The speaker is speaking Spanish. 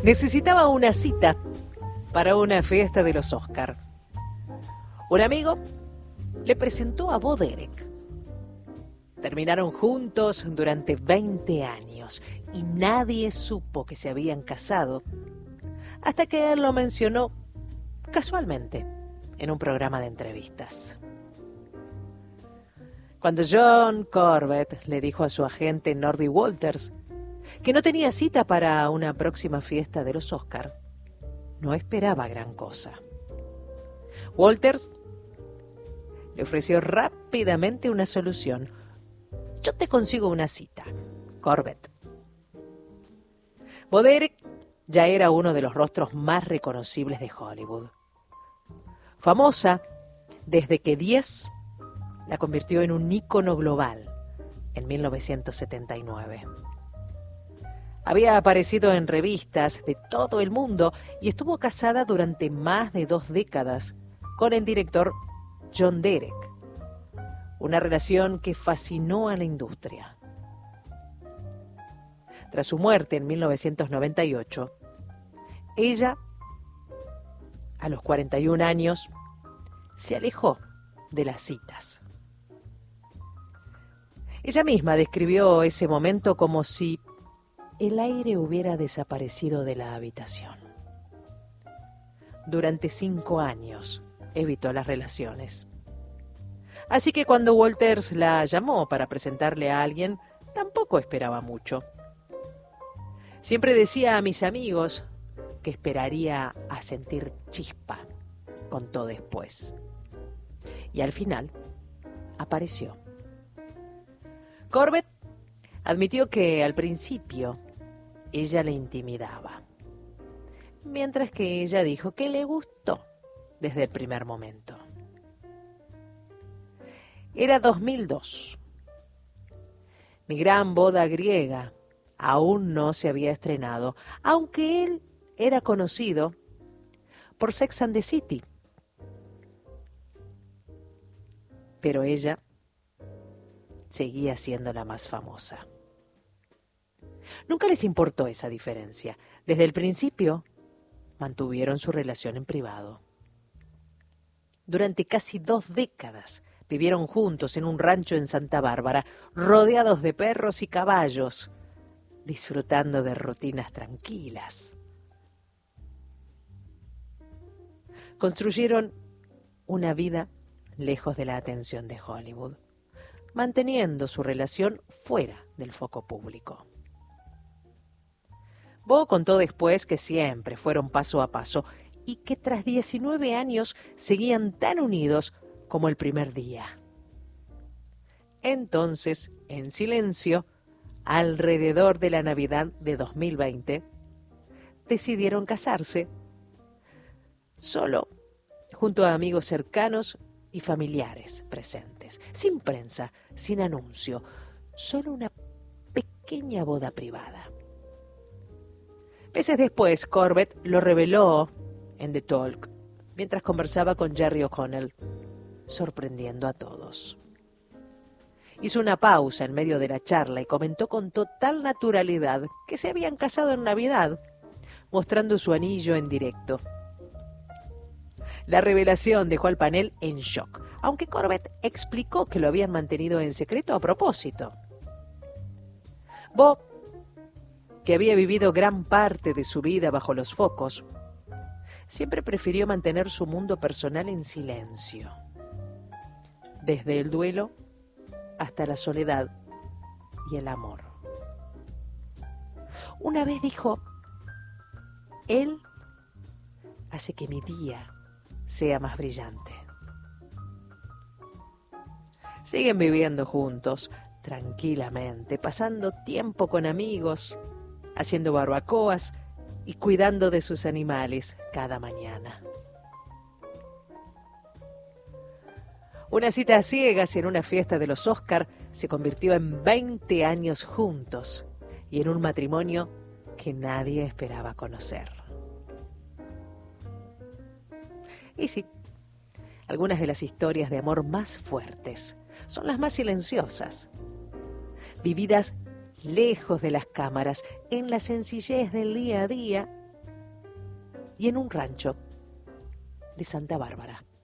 Necesitaba una cita para una fiesta de los Oscar. Un amigo le presentó a Bo Derek. Terminaron juntos durante 20 años y nadie supo que se habían casado hasta que él lo mencionó casualmente en un programa de entrevistas. Cuando John Corbett le dijo a su agente Norby Walters que no tenía cita para una próxima fiesta de los Oscar, no esperaba gran cosa. Walters le ofreció rápidamente una solución. Yo te consigo una cita, Corbett. Bo Derek ya era uno de los rostros más reconocibles de Hollywood. Famosa desde que 10 la convirtió en un ícono global en 1979. Había aparecido en revistas de todo el mundo y estuvo casada durante más de 2 décadas con el director John Derek, una relación que fascinó a la industria. Tras su muerte en 1998, ella, a los 41 años, se alejó de las citas. Ella misma describió ese momento como si el aire hubiera desaparecido de la habitación. Durante 5 años evitó las relaciones. Así que cuando Walters la llamó para presentarle a alguien, tampoco esperaba mucho. Siempre decía a mis amigos que esperaría a sentir chispa, contó después. Y al final apareció. Corbett admitió que al principio ella le intimidaba, mientras que ella dijo que le gustó desde el primer momento. Era 2002. Mi gran boda griega aún no se había estrenado, aunque él era conocido por Sex and the City. Pero ella seguía siendo la más famosa. Nunca les importó esa diferencia. Desde el principio mantuvieron su relación en privado. Durante casi 2 décadas vivieron juntos en un rancho en Santa Bárbara, rodeados de perros y caballos, disfrutando de rutinas tranquilas. Construyeron una vida lejos de la atención de Hollywood, manteniendo su relación fuera del foco público. Bo contó después que siempre fueron paso a paso y que tras 19 años seguían tan unidos como el primer día. Entonces, en silencio, alrededor de la Navidad de 2020, decidieron casarse, solo junto a amigos cercanos y familiares presentes, sin prensa, sin anuncio, solo una pequeña boda privada. Meses después, Corbett lo reveló en The Talk, mientras conversaba con Jerry O'Connell, sorprendiendo a todos. Hizo una pausa en medio de la charla y comentó con total naturalidad que se habían casado en Navidad, mostrando su anillo en directo. La revelación dejó al panel en shock, aunque Corbett explicó que lo habían mantenido en secreto a propósito. Bo, que había vivido gran parte de su vida bajo los focos, siempre prefirió mantener su mundo personal en silencio. Desde el duelo hasta la soledad y el amor. Una vez dijo, él hace que mi día sea más brillante. Siguen viviendo juntos, tranquilamente, pasando tiempo con amigos, haciendo barbacoas y cuidando de sus animales cada mañana. Una cita a ciegas en una fiesta de los Oscar se convirtió en 20 años juntos y en un matrimonio que nadie esperaba conocer. Y sí, algunas de las historias de amor más fuertes son las más silenciosas, vividas lejos de las cámaras, en la sencillez del día a día y en un rancho de Santa Bárbara.